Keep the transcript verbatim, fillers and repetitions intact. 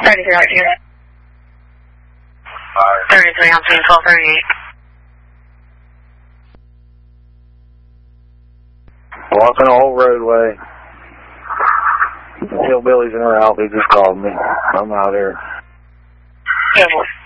thirty-three right here. thirty-three, I'm seeing twelve thirty-eight. Walking the whole roadway. The hillbillies in her out, they just called me. I'm out here. Yeah,